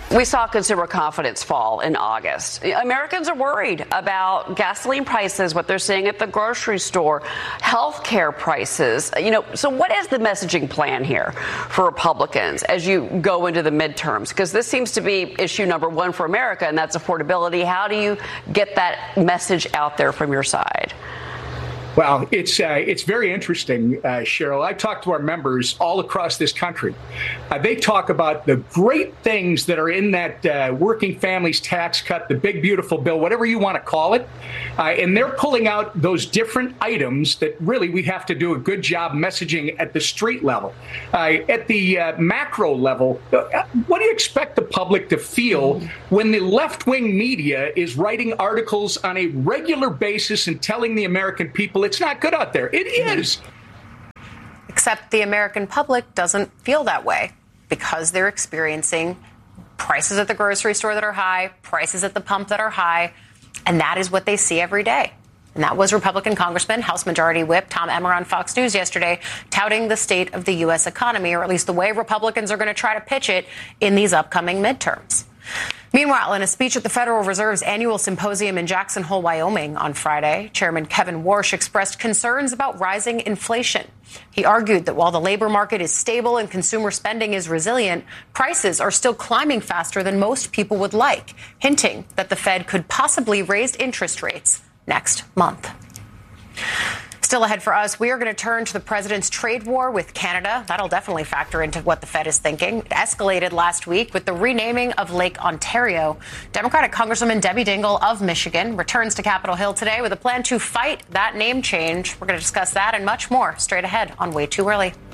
We saw consumer confidence fall in August. Americans are worried about gasoline prices, what they're seeing at the grocery store, health care prices. So what is the messaging plan here for Republicans as you go into the midterms? Because this seems to be issue number one for America, and that's affordability. How do you get that message out there from your side? Well, it's very interesting, Cheryl. I talk to our members all across this country. They talk about the great things that are in that working families tax cut, the big, beautiful bill, whatever you want to call it. And they're pulling out those different items that really we have to do a good job messaging at the street level. At the macro level, what do you expect the public to feel when the left-wing media is writing articles on a regular basis and telling the American people it's not good out there? It is. Except the American public doesn't feel that way because they're experiencing prices at the grocery store that are high, prices at the pump that are high, and that is what they see every day. And that was Republican Congressman, House Majority Whip Tom Emmer on Fox News yesterday, touting the state of the U.S. economy, or at least the way Republicans are going to try to pitch it in these upcoming midterms. Meanwhile, in a speech at the Federal Reserve's annual symposium in Jackson Hole, Wyoming on Friday, Chairman Kevin Warsh expressed concerns about rising inflation. He argued that while the labor market is stable and consumer spending is resilient, prices are still climbing faster than most people would like, hinting that the Fed could possibly raise interest rates next month. Still ahead for us, we are going to turn to the president's trade war with Canada. That'll definitely factor into what the Fed is thinking. It escalated last week with the renaming of Lake Ontario. Democratic Congresswoman Debbie Dingell of Michigan returns to Capitol Hill today with a plan to fight that name change. We're going to discuss that and much more straight ahead on Way Too Early.